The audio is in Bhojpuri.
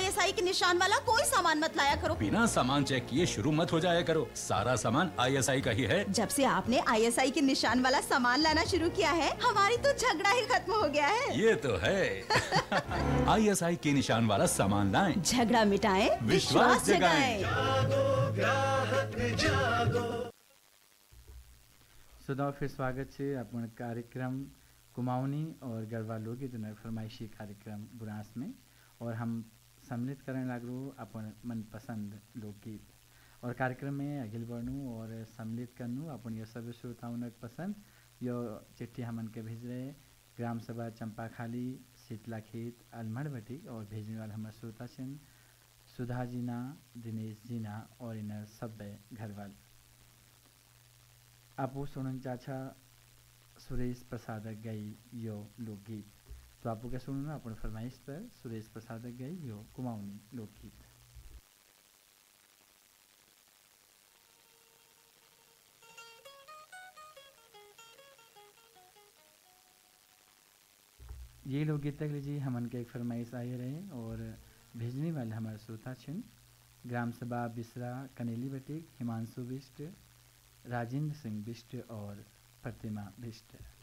ISI के निशान वाला कोई सामान मत लाया करो। बिना सामान चेक किए शुरू मत हो जाया करो। सारा सामान ISI का ही है। जब से आपने ISI के निशान वाला सामान लाना शुरू किया है, हमारी तो झगड़ा ही खत्म हो गया है। ये तो है। ISI के निशान वाला सामान लाएं, झगड़ा मिटाएं, विश्वास जगाएं। सुधा फिर स्वागत है अपन कार्यक्रम कुमाऊनी और गढ़वा लोकगीत फरमाइशी कार्यक्रम बुरांस में। और हम सम्मिलित करने लागू अपन मनपसंद लोकगीत और कार्यक्रम में अगिल बढ़ू और सम्मिलित करनू अपन ये सब श्रोताओं पसंद यो चिट्ठी हमन के भेज रहे ग्राम सभा चंपा खाली शीतला खेत अलमड़ बटी और भेजने वाले हमारे श्रोता छन सुधा जीना, दिनेश जीना और इन सब घर वाल। आपो सुनन चाचा सुरेश प्रसाद गई यो लोकगीत, तो आपको क्या सुनना अपन फरमाइश पर सुरेश प्रसाद गई यो कुमाऊनी लोकगीत। ये लोकगीत तक लीजिए हमन के एक फरमाइश आए रहे और भेजने वाले हमारे श्रोता छिन ग्राम सभा बिसरा कनेली बटिक हिमांशु बिष्ट, राजेंद्र सिंह बिष्ट और प्रतिमा बिष्ट।